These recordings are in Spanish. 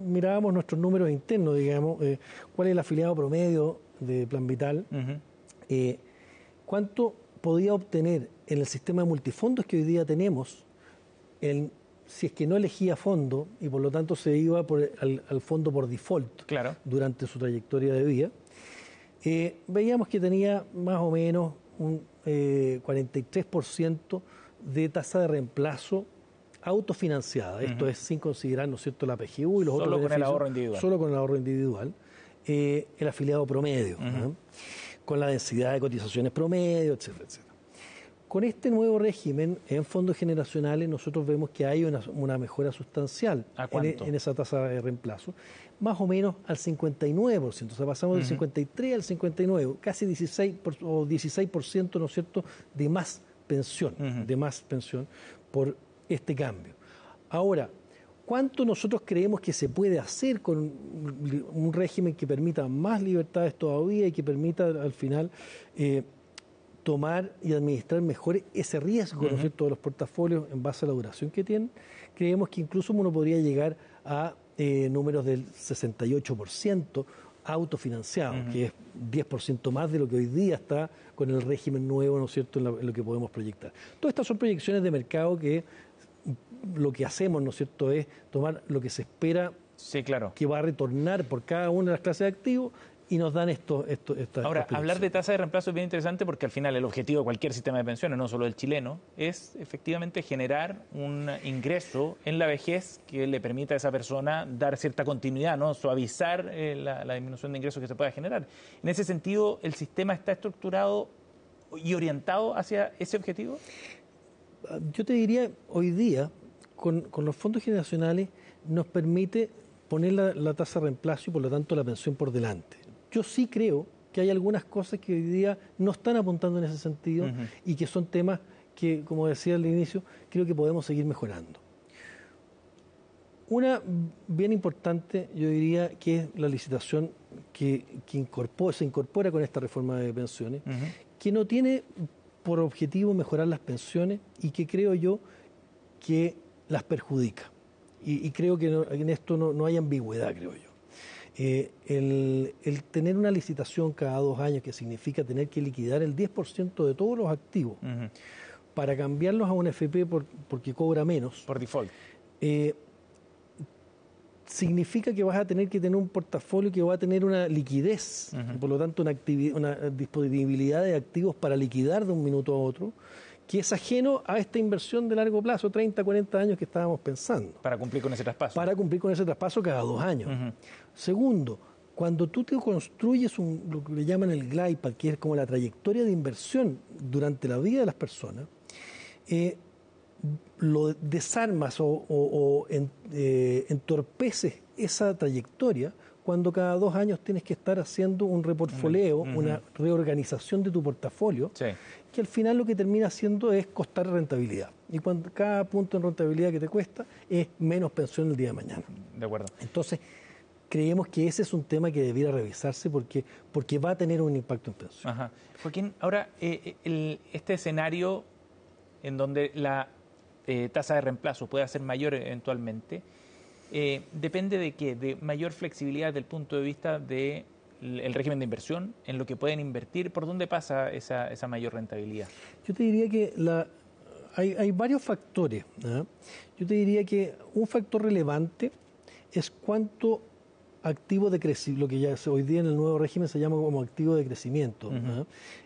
mirábamos nuestros números internos, digamos, cuál es el afiliado promedio de Plan Vital, cuánto podía obtener en el sistema de multifondos que hoy día tenemos, si es que no elegía fondo y por lo tanto se iba al fondo por default durante su trayectoria de vida, veíamos que tenía más o menos un 43% de tasa de reemplazo autofinanciada. Esto es sin considerar, ¿no es cierto?, la PGU y los otros beneficios. Solo con el ahorro individual. Solo con el ahorro individual. El afiliado promedio, con la densidad de cotizaciones promedio, etcétera, etcétera. Con este nuevo régimen en fondos generacionales nosotros vemos que hay una mejora sustancial en esa tasa de reemplazo, más o menos al 59%, o sea, pasamos del 53 al 59, casi 16%, ¿no es cierto?, de más pensión, por este cambio. Ahora, ¿cuánto nosotros creemos que se puede hacer con un régimen que permita más libertades todavía y que permita al final tomar y administrar mejor ese riesgo, ¿no es cierto?, de los portafolios en base a la duración que tienen? Creemos que incluso uno podría llegar a números del 68% autofinanciado, que es 10% más de lo que hoy día está con el régimen nuevo, ¿no es cierto?, en lo que podemos proyectar. Todas estas son proyecciones de mercado que lo que hacemos, ¿no es cierto?, es tomar lo que se espera que va a retornar por cada una de las clases de activos y nos dan estas Ahora, hablar de tasa de reemplazo es bien interesante porque al final el objetivo de cualquier sistema de pensiones, no solo el chileno, es efectivamente generar un ingreso en la vejez que le permita a esa persona dar cierta continuidad, ¿no?, suavizar la disminución de ingresos que se pueda generar. En ese sentido, ¿el sistema está estructurado y orientado hacia ese objetivo? Yo te diría, hoy día, con los fondos generacionales, nos permite poner la tasa de reemplazo y por lo tanto la pensión por delante. Yo sí creo que hay algunas cosas que hoy día no están apuntando en ese sentido y que son temas que, como decía al inicio, creo que podemos seguir mejorando. Una bien importante, yo diría, que es la licitación que se incorpora con esta reforma de pensiones, que no tiene por objetivo mejorar las pensiones y que creo yo que las perjudica. Y creo que en esto no hay ambigüedad, creo yo. El tener una licitación cada 2 años, que significa tener que liquidar el 10% de todos los activos para cambiarlos a un FP porque cobra menos. Por default. Significa que vas a tener que tener un portafolio que va a tener una liquidez, por lo tanto una disponibilidad de activos para liquidar de un minuto a otro, que es ajeno a esta inversión de largo plazo, 30, 40 años que estábamos pensando. Para cumplir con ese traspaso. Para cumplir con ese traspaso cada 2 años. Segundo, cuando tú te construyes lo que le llaman el glide path, que es como la trayectoria de inversión durante la vida de las personas, lo desarmas o entorpeces esa trayectoria cuando cada 2 años tienes que estar haciendo un reportfolio, una reorganización de tu portafolio, que al final lo que termina haciendo es costar rentabilidad. Y cuando cada punto en rentabilidad que te cuesta es menos pensión el día de mañana. De acuerdo. Entonces, creemos que ese es un tema que debiera revisarse porque va a tener un impacto en pensión. Joaquín, ahora, este escenario en donde la tasa de reemplazo pueda ser mayor eventualmente, ¿depende de qué? ¿De mayor flexibilidad desde el punto de vista del régimen de inversión, en lo que pueden invertir? ¿Por dónde pasa esa mayor rentabilidad? Yo te diría que hay varios factores, ¿no? Yo te diría que un factor relevante es cuánto activo de crecimiento, lo que ya hoy día en el nuevo régimen se llama como activo de crecimiento, ¿no?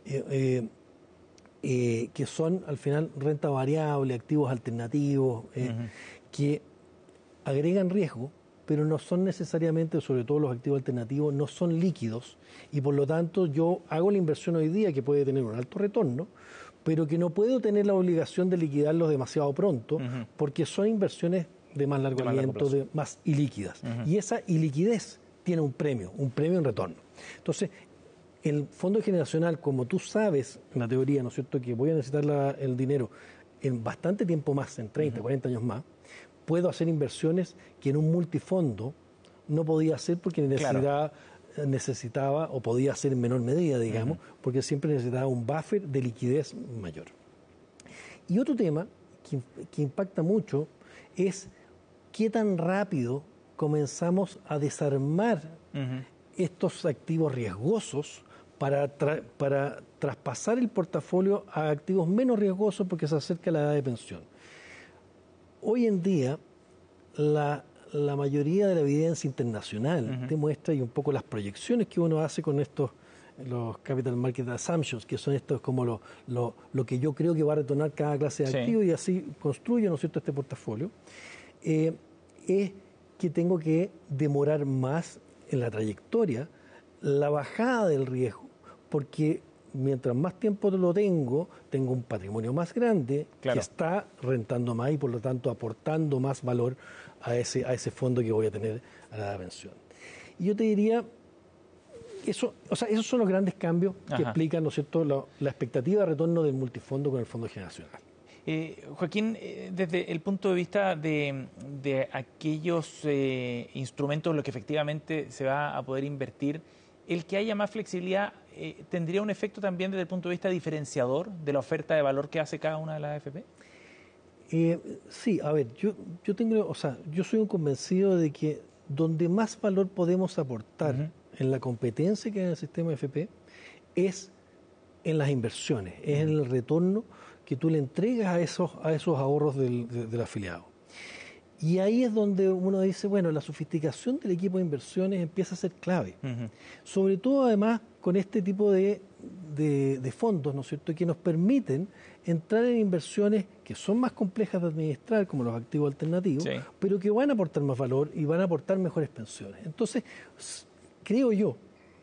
Que son al final renta variable, activos alternativos, que agregan riesgo, pero no son necesariamente, sobre todo los activos alternativos, no son líquidos y por lo tanto yo hago la inversión hoy día que puede tener un alto retorno, pero que no puedo tener la obligación de liquidarlos demasiado pronto porque son inversiones de más largo aliento, más ilíquidas. Y esa iliquidez tiene un premio en retorno. Entonces, el fondo generacional, como tú sabes en la teoría, ¿no es cierto?, que voy a necesitar el dinero en bastante tiempo más, en 30, 40 años más, puedo hacer inversiones que en un multifondo no podía hacer porque necesitaba o podía hacer en menor medida, digamos, porque siempre necesitaba un buffer de liquidez mayor. Y otro tema que impacta mucho es qué tan rápido comenzamos a desarmar estos activos riesgosos para traspasar el portafolio a activos menos riesgosos porque se acerca la edad de pensión. Hoy en día, la mayoría de la evidencia internacional demuestra, y un poco las proyecciones que uno hace con los Capital Market Assumptions, que son estos como lo que yo creo que va a retornar cada clase de activo, y así construyo, ¿no es cierto?, este portafolio, es que tengo que demorar más en la trayectoria la bajada del riesgo, porque mientras más tiempo lo tengo un patrimonio más grande, que está rentando más y por lo tanto aportando más valor a ese fondo que voy a tener a la pensión. Y yo te diría, esos son los grandes cambios que explican, ¿no es cierto?, la expectativa de retorno del multifondo con el fondo generacional. Joaquín, desde el punto de vista de aquellos instrumentos en los que efectivamente se va a poder invertir, el que haya más flexibilidad ¿tendría un efecto también desde el punto de vista diferenciador de la oferta de valor que hace cada una de las AFP? Sí, a ver, yo soy un convencido de que donde más valor podemos aportar en la competencia que hay en el sistema AFP es en las inversiones, es en el retorno que tú le entregas a esos ahorros del afiliado. Y ahí es donde uno dice, bueno, la sofisticación del equipo de inversiones empieza a ser clave. Sobre todo, además, con este tipo de fondos, ¿no es cierto?, que nos permiten entrar en inversiones que son más complejas de administrar, como los activos alternativos, pero que van a aportar más valor y van a aportar mejores pensiones. Entonces, creo yo,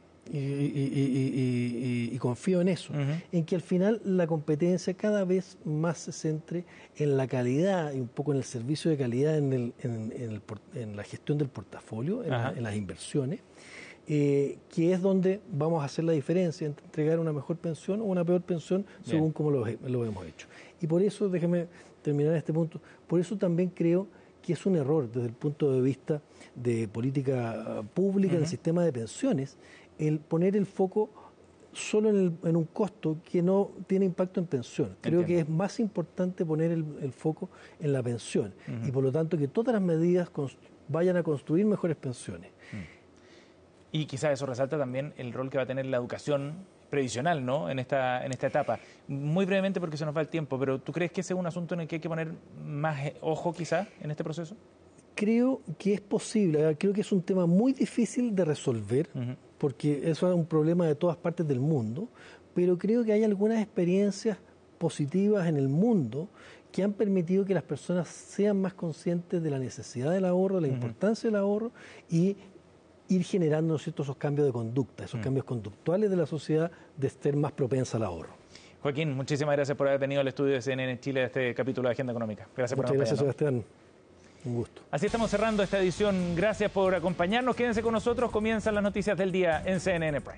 y confío en eso, en que al final la competencia cada vez más se centre en la calidad y un poco en el servicio de calidad en la gestión del portafolio, en las inversiones, que es donde vamos a hacer la diferencia entre entregar una mejor pensión o una peor pensión según cómo lo hemos hecho. Y por eso, déjeme terminar este punto, por eso también creo que es un error desde el punto de vista de política pública en el sistema de pensiones el poner el foco solo en un costo que no tiene impacto en pensión. Creo que es más importante poner el foco en la pensión y por lo tanto que todas las medidas vayan a construir mejores pensiones. Y quizás eso resalta también el rol que va a tener la educación previsional, ¿no?, en esta etapa. Muy brevemente porque se nos va el tiempo, pero ¿tú crees que ese es un asunto en el que hay que poner más ojo quizás en este proceso? Creo que es posible, creo que es un tema muy difícil de resolver, porque eso es un problema de todas partes del mundo, pero creo que hay algunas experiencias positivas en el mundo que han permitido que las personas sean más conscientes de la necesidad del ahorro, de la importancia del ahorro y ir generando, ¿no es cierto?, esos cambios de conducta, esos cambios conductuales de la sociedad de ser más propensa al ahorro. Joaquín, muchísimas gracias por haber venido al estudio de CNN Chile de este capítulo de Agenda Económica. Gracias por acompañarnos. Muchas gracias, Sebastián. Un gusto. Así estamos cerrando esta edición. Gracias por acompañarnos. Quédense con nosotros. Comienzan las noticias del día en CNN Prime.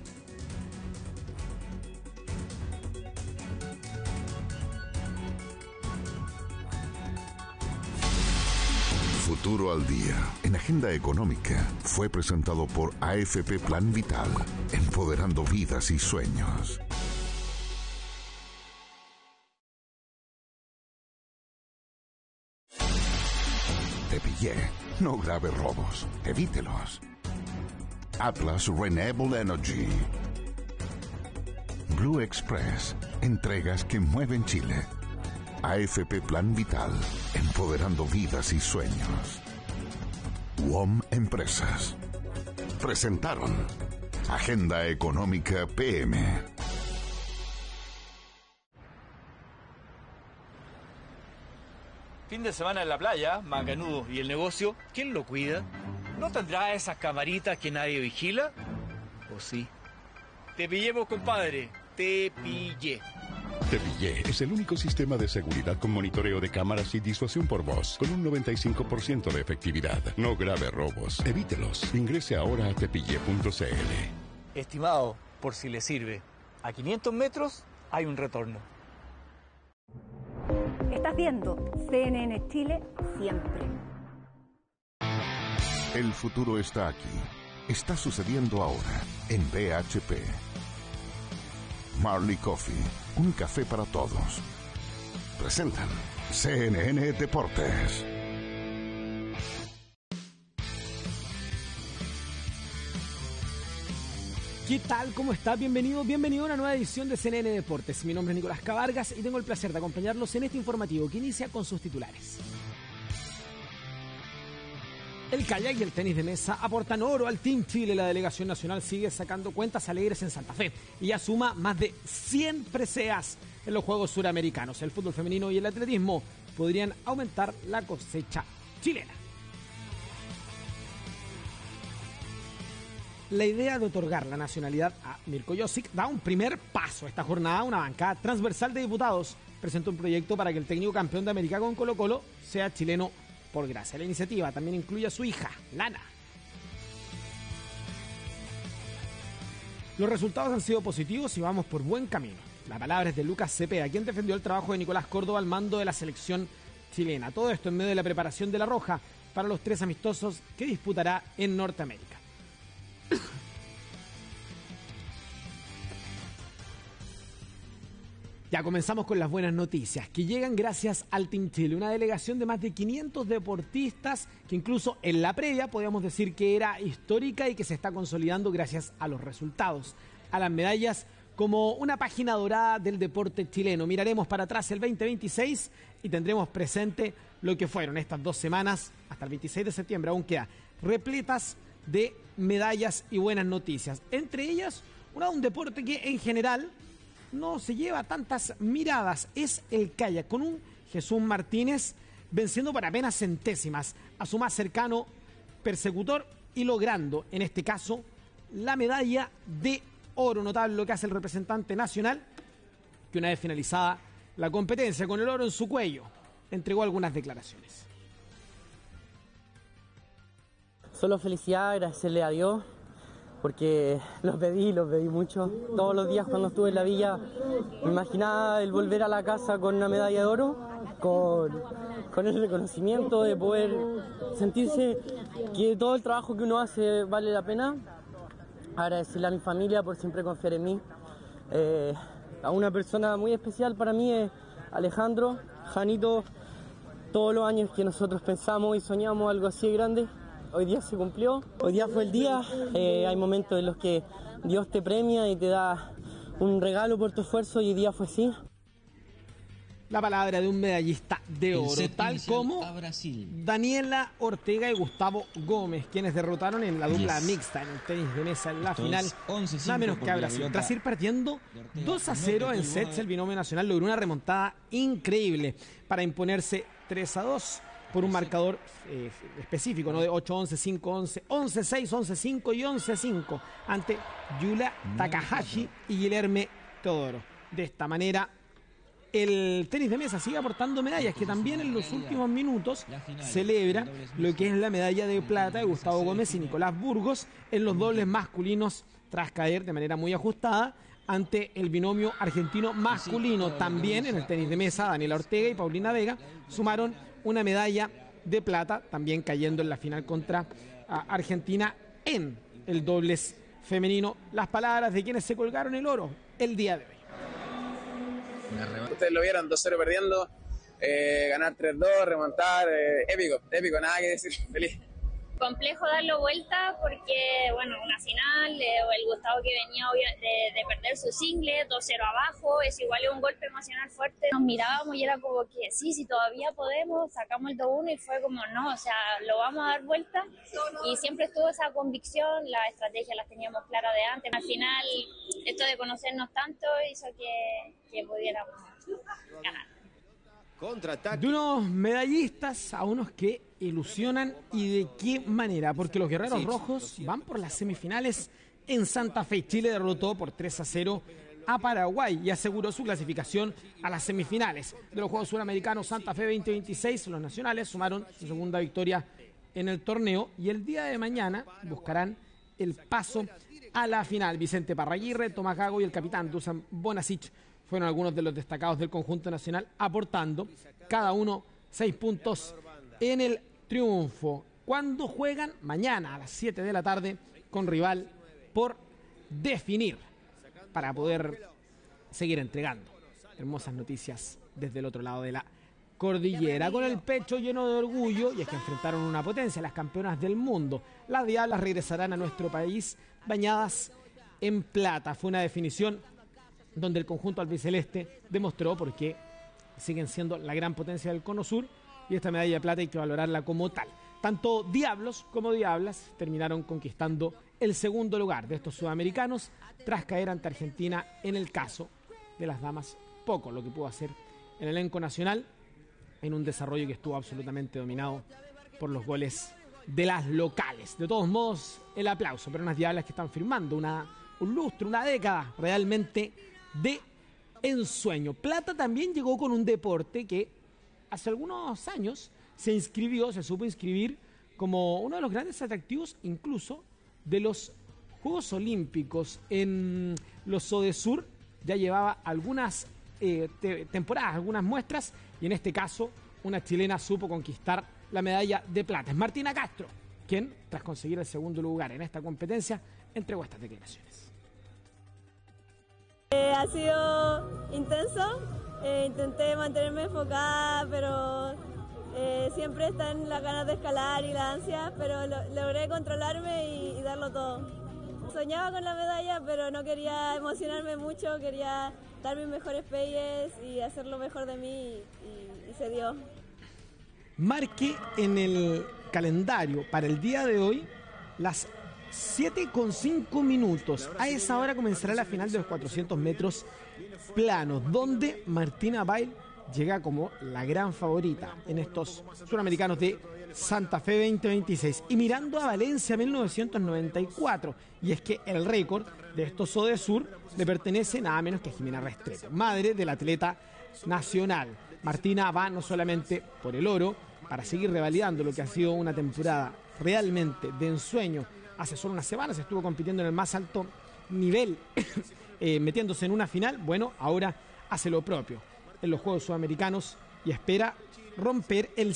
Futuro al Día en Agenda Económica fue presentado por AFP Plan Vital, empoderando vidas y sueños. Te pillé. No grave robos. Evítelos. Atlas Renewable Energy. Blue Express. Entregas que mueven Chile. AFP Plan Vital. Empoderando vidas y sueños. WOM Empresas. Presentaron Agenda Económica PM. Fin de semana en la playa, Macanudo, ¿y el negocio? ¿Quién lo cuida? ¿No tendrá esas camaritas que nadie vigila? ¿O sí? Te pillemos, compadre. Te pillé. Te Pillé es el único sistema de seguridad con monitoreo de cámaras y disuasión por voz, con un 95% de efectividad. No grave robos. Evítelos. Ingrese ahora a tepillé.cl. Estimado, por si le sirve, a 500 metros hay un retorno. Estás viendo CNN Chile siempre. El futuro está aquí. Está sucediendo ahora en BHP. Marley Coffee, un café para todos. Presentan CNN Deportes. ¿Qué tal? ¿Cómo estás? Bienvenido a una nueva edición de CNN Deportes. Mi nombre es Nicolás Cabargas y tengo el placer de acompañarlos en este informativo que inicia con sus titulares. El kayak y el tenis de mesa aportan oro al Team Chile. La delegación nacional sigue sacando cuentas alegres en Santa Fe y ya suma más de 100 preseas en los Juegos Suramericanos. El fútbol femenino y el atletismo podrían aumentar la cosecha chilena. La idea de otorgar la nacionalidad a Mirko Josic da un primer paso. Esta jornada, una bancada transversal de diputados presentó un proyecto para que el técnico campeón de América con Colo-Colo sea chileno por gracia. La iniciativa también incluye a su hija, Lana. Los resultados han sido positivos y vamos por buen camino. La palabra es de Lucas Cepeda, quien defendió el trabajo de Nicolás Córdoba al mando de la selección chilena. Todo esto en medio de la preparación de la Roja para los 3 amistosos que disputará en Norteamérica. Ya comenzamos con las buenas noticias, que llegan gracias al Team Chile, una delegación de más de 500 deportistas que incluso en la previa podíamos decir que era histórica y que se está consolidando gracias a los resultados, a las medallas como una página dorada del deporte chileno. Miraremos para atrás el 2026 y tendremos presente lo que fueron estas 2 semanas, hasta el 26 de septiembre aún queda, repletas de medallas y buenas noticias. Entre ellas, un deporte que en general no se lleva tantas miradas, es el kayak, con un Jesús Martínez venciendo por apenas centésimas a su más cercano persecutor y logrando, en este caso, la medalla de oro. Notable lo que hace el representante nacional, que una vez finalizada la competencia con el oro en su cuello, entregó algunas declaraciones. Solo felicidad, agradecerle a Dios, porque los pedí mucho. Todos los días cuando estuve en la villa me imaginaba el volver a la casa con una medalla de oro, con el reconocimiento de poder sentirse que todo el trabajo que uno hace vale la pena. Agradecerle a mi familia por siempre confiar en mí. A una persona muy especial para mí es Alejandro, Janito. Todos los años que nosotros pensamos y soñamos algo así de grande, hoy día se cumplió, hoy día fue el día. Hay momentos en los que Dios te premia y te da un regalo por tu esfuerzo y hoy día fue así. La palabra de un medallista de oro, tal como Daniela Ortega y Gustavo Gómez, quienes derrotaron en la dupla mixta en el tenis de mesa en la final, nada menos que a Brasil. Tras ir partiendo 2-0 en sets, el binomio nacional logró una remontada increíble para imponerse 3-2 por un marcador específico, ¿no? De 8-11, 5-11, 11-6, 11-5 y 11-5 ante Yulia Takahashi y Guilherme Teodoro. De esta manera, el tenis de mesa sigue aportando medallas, que también en los últimos minutos celebra lo que es la medalla de plata de Gustavo Gómez y Nicolás Burgos en los dobles masculinos, tras caer de manera muy ajustada ante el binomio argentino masculino. También en el tenis de mesa, Daniela Ortega y Paulina Vega sumaron una medalla de plata, también cayendo en la final contra Argentina en el dobles femenino. Las palabras de quienes se colgaron el oro el día de hoy. Ustedes lo vieron, 2-0 perdiendo, ganar 3-2, remontar, épico, nada que decir, feliz. Complejo darlo vuelta porque, bueno, una final, el Gustavo que venía de perder su single, 2-0 abajo, es igual un golpe emocional fuerte. Nos mirábamos y era como que sí, todavía podemos, sacamos el 2-1 y fue como no, o sea, lo vamos a dar vuelta y siempre estuvo esa convicción, las estrategias las teníamos claras de antes. Al final, esto de conocernos tanto hizo que pudiéramos ganar. De unos medallistas a unos que ilusionan, y de qué manera, porque los guerreros rojos van por las semifinales en Santa Fe. Chile derrotó por 3-0 a Paraguay y aseguró su clasificación a las semifinales de los Juegos Suramericanos Santa Fe 2026. Los nacionales sumaron su segunda victoria en el torneo y el día de mañana buscarán el paso a la final. Vicente Parraguirre, Tomás Gago y el capitán Dusan Bonasic fueron algunos de los destacados del conjunto nacional, aportando cada uno 6 puntos en el triunfo. Cuando juegan mañana a las 7 de la tarde con rival por definir, para poder seguir entregando hermosas noticias desde el otro lado de la cordillera. Con el pecho lleno de orgullo, y es que enfrentaron una potencia, las campeonas del mundo. Las Diablas regresarán a nuestro país bañadas en plata. Fue una definición donde el conjunto albiceleste demostró por qué siguen siendo la gran potencia del Cono Sur, y esta medalla de plata hay que valorarla como tal. Tanto Diablos como Diablas terminaron conquistando el segundo lugar de estos sudamericanos tras caer ante Argentina. En el caso de las damas, poco lo que pudo hacer el elenco nacional en un desarrollo que estuvo absolutamente dominado por los goles de las locales. De todos modos, el aplauso para unas Diablas que están firmando un lustro, una década realmente de ensueño. Plata también llegó con un deporte que hace algunos años se supo inscribir como uno de los grandes atractivos incluso de los Juegos Olímpicos. En los Sodesur ya llevaba algunas temporadas, algunas muestras, y en este caso una chilena supo conquistar la medalla de plata. Es Martina Castro quien, tras conseguir el segundo lugar en esta competencia, entregó estas declaraciones. Ha sido intenso, intenté mantenerme enfocada, pero siempre están las ganas de escalar y la ansia, pero logré controlarme y darlo todo. Soñaba con la medalla, pero no quería emocionarme mucho, quería dar mis mejores peyes y hacer lo mejor de mí, y se dio. Marque en el calendario para el día de hoy las 7:05 minutos. A esa hora comenzará la final de los 400 metros planos, donde Martina Bail llega como la gran favorita en estos suramericanos de Santa Fe 2026. Y mirando a Valencia 1994, y es que el récord de estos Sodesur le pertenece nada menos que a Jimena Restrepo, madre del atleta nacional. Martina va no solamente por el oro, para seguir revalidando lo que ha sido una temporada realmente de ensueño. Hace solo unas semanas estuvo compitiendo en el más alto nivel, metiéndose en una final. Bueno, ahora hace lo propio en los Juegos Sudamericanos y espera romper el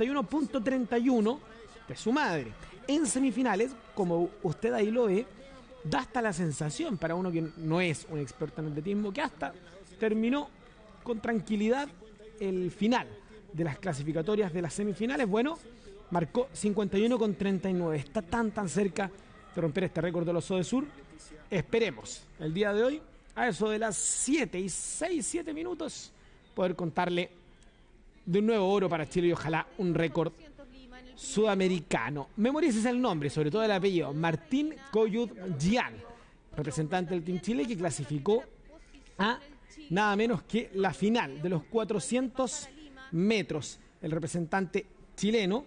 51.31 de su madre. En semifinales, como usted ahí lo ve, da hasta la sensación, para uno que no es un experto en atletismo, que hasta terminó con tranquilidad el final de las clasificatorias de las semifinales. Bueno, marcó 51.39. Está tan cerca de romper este récord de los Sodesur. Esperemos el día de hoy, a eso de las 7 minutos, poder contarle de un nuevo oro para Chile y ojalá un récord sudamericano. Memorices el nombre, sobre todo el apellido: Martín Coyud Gian, representante del Team Chile, que clasificó a nada menos que la final de los 400 metros. El representante chileno,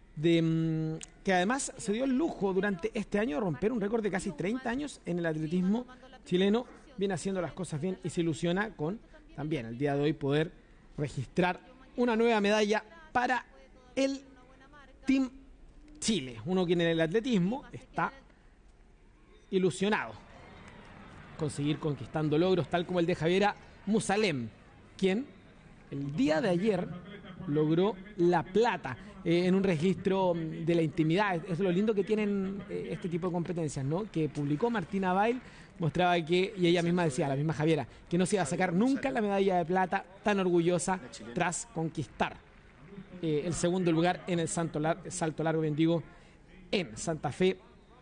que además se dio el lujo durante este año de romper un récord de casi 30 años en el atletismo chileno, viene haciendo las cosas bien y se ilusiona con también el día de hoy poder registrar una nueva medalla para el Team Chile. Uno que en el atletismo está ilusionado con seguir conquistando logros tal como el de Javiera Musalem, quien el día de ayer logró la plata en un registro de la intimidad. Es lo lindo que tienen este tipo de competencias, ¿no? Que publicó Martina Bail, mostraba que, y ella misma decía, la misma Javiera, que no se iba a sacar nunca la medalla de plata, tan orgullosa tras conquistar el segundo lugar en el salto largo, bien digo, en Santa Fe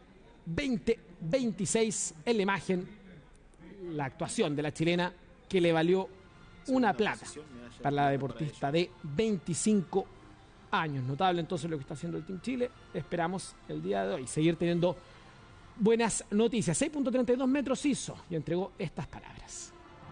2026. En la imagen, la actuación de la chilena que le valió una plata para la deportista de 25 años. Notable entonces lo que está haciendo el Team Chile. Esperamos el día de hoy seguir teniendo buenas noticias. 6.32 metros hizo y entregó estas palabras.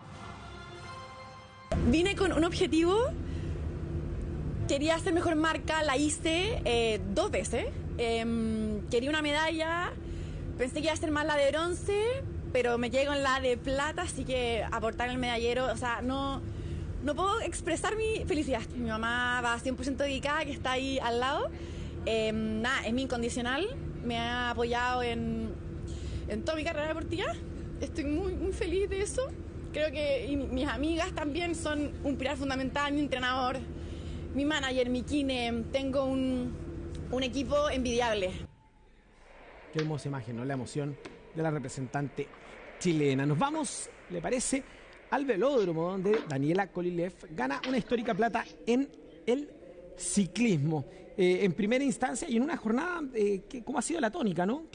Vine con un objetivo. Quería hacer mejor marca, la hice 2 veces. Quería una medalla, pensé que iba a ser más la de bronce, pero me quedé con la de plata, así que aportar el medallero, o sea, no puedo expresar mi felicidad. Mi mamá va 100% dedicada, que está ahí al lado. Es mi incondicional, me ha apoyado en toda mi carrera deportiva. Estoy muy feliz de eso. Creo que mis amigas también son un pilar fundamental, mi entrenador, mi manager, mi kine. Tengo un equipo envidiable. Qué hermosa imagen, ¿no? La emoción de la representante chilena. Nos vamos, ¿le parece?, al velódromo, donde Daniela Kolilev gana una histórica plata en el ciclismo. En primera instancia y en una jornada que, como ha sido la tónica, ¿no?,